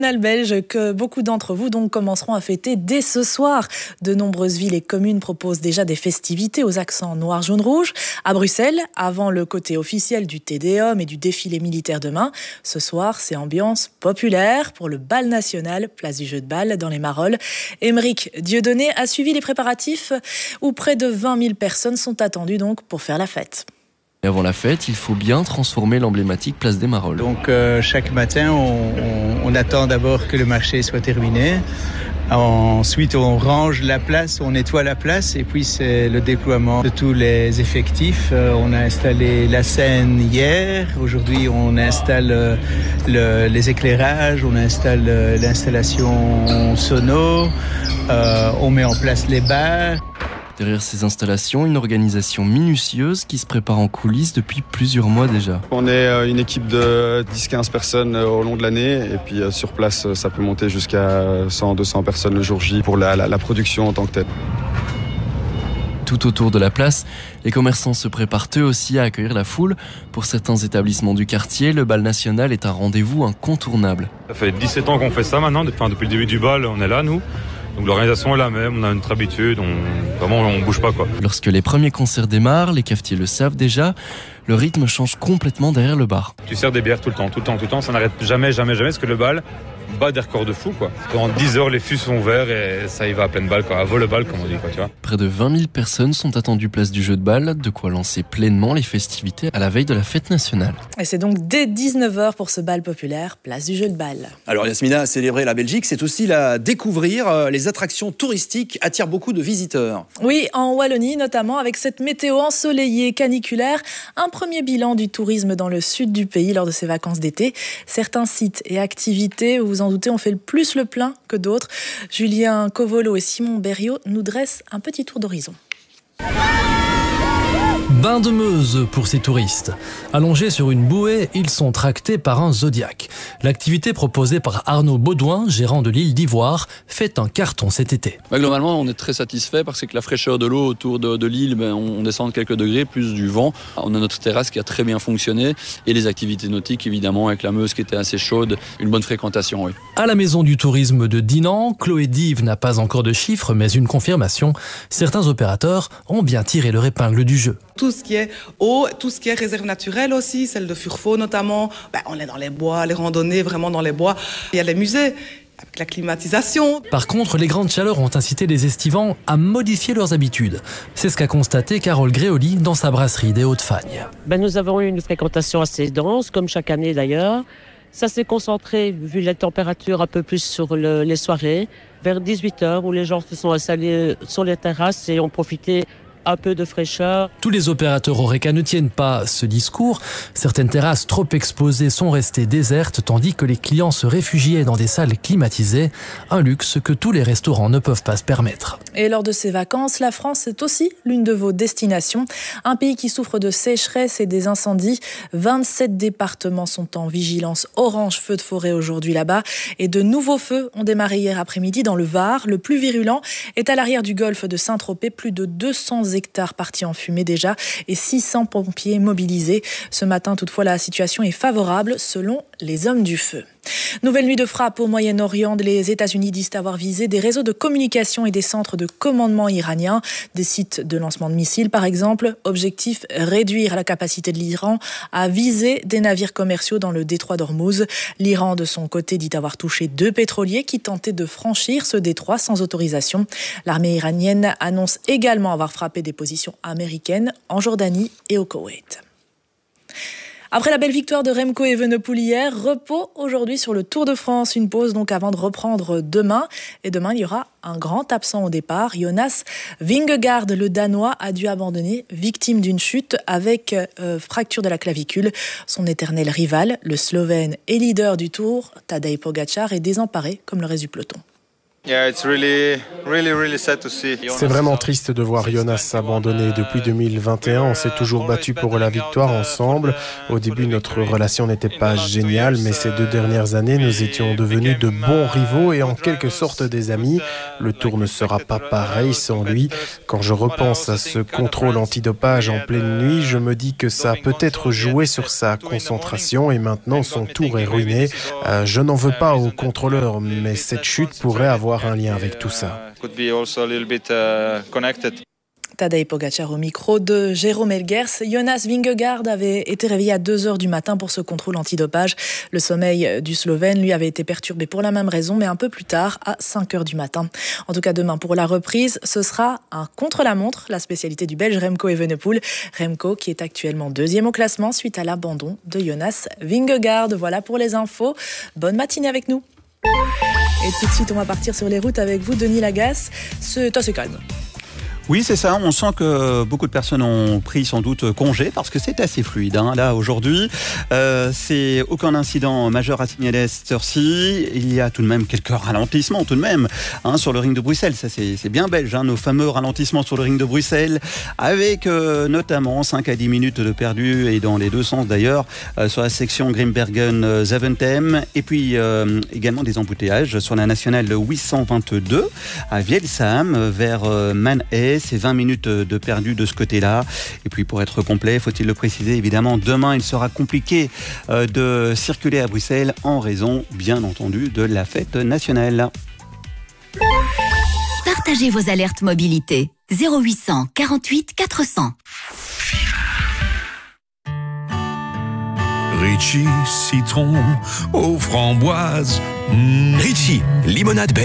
Belge que beaucoup d'entre vous donc commenceront à fêter dès ce soir. De nombreuses villes et communes proposent déjà des festivités aux accents noir, jaune, rouge. À Bruxelles, avant le côté officiel du Tédéum et du défilé militaire demain, ce soir, c'est ambiance populaire pour le bal national, place du jeu de balle dans les Marolles. Aymeric Dieudonné a suivi les préparatifs où près de 20 000 personnes sont attendues donc pour faire la fête. Et avant la fête, il faut bien transformer l'emblématique place des Marolles. Donc chaque matin, on attend d'abord que le marché soit terminé. Ensuite, on range la place, on nettoie la place et puis c'est le déploiement de tous les effectifs. On a installé la scène hier. Aujourd'hui, on installe les éclairages, on installe l'installation sono, on met en place les bars. Derrière ces installations, une organisation minutieuse qui se prépare en coulisses depuis plusieurs mois déjà. On est une équipe de 10-15 personnes au long de l'année et puis sur place, ça peut monter jusqu'à 100-200 personnes le jour J pour la production en tant que telle. Tout autour de la place, les commerçants se préparent eux aussi à accueillir la foule. Pour certains établissements du quartier, le bal national est un rendez-vous incontournable. Ça fait 17 ans qu'on fait ça maintenant, depuis le début du bal, on est là nous. Donc l'organisation est la même, on a notre habitude, on bouge pas quoi. Lorsque les premiers concerts démarrent, les cafetiers le savent déjà, le rythme change complètement derrière le bar. Tu sers des bières tout le temps, ça n'arrête jamais, parce que le bal bat des records de fou quoi. Pendant 10 heures, les fûts sont ouverts et ça y va à pleine balle quoi, à vol le bal comme on dit quoi, tu vois. Près de 20 000 personnes sont attendues place du jeu de balle, de quoi lancer pleinement les festivités à la veille de la fête nationale. Et c'est donc dès 19h pour ce bal populaire, place du jeu de balle. Alors Yasmina, célébrer la Belgique, c'est aussi la découvrir. Les attractions touristiques attirent beaucoup de visiteurs. Oui, en Wallonie notamment, avec cette météo ensoleillée, caniculaire, un premier bilan du tourisme dans le sud du pays lors de ces vacances d'été. Certains sites et activités, vous vous en doutez, ont fait plus le plein que d'autres. Julien Covolo et Simon Berriot nous dressent un petit tour d'horizon. Bain de Meuse pour ces touristes. Allongés sur une bouée, ils sont tractés par un Zodiac. L'activité proposée par Arnaud Baudouin, gérant de l'île d'Ivoire, fait un carton cet été. Globalement, on est très satisfait parce que la fraîcheur de l'eau autour de l'île, on descend de quelques degrés, plus du vent. On a notre terrasse qui a très bien fonctionné et les activités nautiques, évidemment, avec la Meuse qui était assez chaude, une bonne fréquentation, oui. À la maison du tourisme de Dinan, Chloé Dive n'a pas encore de chiffres, mais une confirmation. Certains opérateurs ont bien tiré leur épingle du jeu. Tout ce qui est eau, tout ce qui est réserve naturelle aussi, celle de Furfo notamment. On est dans les bois, les randonnées vraiment dans les bois. Il y a les musées avec la climatisation. Par contre, les grandes chaleurs ont incité les estivants à modifier leurs habitudes. C'est ce qu'a constaté Carole Gréoli dans sa brasserie des Hauts-de-Fagne. Nous avons eu une fréquentation assez dense, comme chaque année d'ailleurs. Ça s'est concentré, vu les températures, un peu plus sur les soirées, vers 18h, où les gens se sont installés sur les terrasses et ont profité un peu de fraîcheur. Tous les opérateurs Horeca ne tiennent pas ce discours. Certaines terrasses trop exposées sont restées désertes, tandis que les clients se réfugiaient dans des salles climatisées, un luxe que tous les restaurants ne peuvent pas se permettre. Et lors de ces vacances, la France est aussi l'une de vos destinations. Un pays qui souffre de sécheresse et des incendies. 27 départements sont en vigilance orange feu de forêt aujourd'hui là-bas. Et de nouveaux feux ont démarré hier après-midi dans le Var. Le plus virulent est à l'arrière du golfe de Saint-Tropez. Plus de 200 hectares partis en fumée déjà et 600 pompiers mobilisés. Ce matin, toutefois, la situation est favorable selon les hommes du feu. Nouvelle nuit de frappe au Moyen-Orient. Les États-Unis disent avoir visé des réseaux de communication et des centres de commandement iraniens, des sites de lancement de missiles par exemple. Objectif, réduire la capacité de l'Iran à viser des navires commerciaux dans le détroit d'Ormuz. L'Iran, de son côté, dit avoir touché 2 pétroliers qui tentaient de franchir ce détroit sans autorisation. L'armée iranienne annonce également avoir frappé des positions américaines en Jordanie et au Koweït. Après la belle victoire de Remco Evenepoel hier, repos aujourd'hui sur le Tour de France. Une pause donc avant de reprendre demain. Et demain, il y aura un grand absent au départ. Jonas Vingegaard, le Danois, a dû abandonner, victime d'une chute avec fracture de la clavicule. Son éternel rival, le Slovène et leader du Tour, Tadej Pogačar, est désemparé comme le reste du peloton. C'est vraiment triste de voir Jonas s'abandonner. Depuis 2021, on s'est toujours battu pour la victoire ensemble. Au début, notre relation n'était pas géniale, mais ces 2 dernières années, nous étions devenus de bons rivaux et en quelque sorte des amis. Le tour ne sera pas pareil sans lui. Quand je repense à ce contrôle antidopage en pleine nuit, je me dis que ça a peut-être joué sur sa concentration et maintenant son tour est ruiné. Je n'en veux pas au contrôleur, mais cette chute pourrait avoir un lien avec tout ça. Tadej Pogacar au micro de Jérôme Elguers. Jonas Vingegaard avait été réveillé à 2h du matin pour ce contrôle antidopage. Le sommeil du Slovène, lui, avait été perturbé pour la même raison, mais un peu plus tard, à 5h du matin. En tout cas, demain, pour la reprise, ce sera un contre-la-montre, la spécialité du Belge Remco Evenepoel. Remco qui est actuellement 2e au classement suite à l'abandon de Jonas Vingegaard. Voilà pour les infos. Bonne matinée avec nous. Et tout de suite, on va partir sur les routes avec vous, Denis Lagasse. C'est assez calme. Oui, c'est ça. On sent que beaucoup de personnes ont pris sans doute congé parce que c'est assez fluide. Là, aujourd'hui, c'est aucun incident majeur à signaler à cette heure-ci. Il y a tout de même quelques ralentissements, tout de même, sur le ring de Bruxelles. Ça, c'est bien belge, nos fameux ralentissements sur le ring de Bruxelles, avec notamment 5 à 10 minutes de perdu, et dans les deux sens d'ailleurs, sur la section Grimbergen-Zaventem. Et puis, également des embouteillages sur la nationale 822 à Vielsam, vers Manhay. C'est 20 minutes de perdu de ce côté-là. Et puis pour être complet, faut-il le préciser, évidemment, demain il sera compliqué de circuler à Bruxelles en raison, bien entendu, de la fête nationale. Partagez vos alertes mobilité. 0800 48 400. Ritchie, citron aux framboises. Ritchie, limonade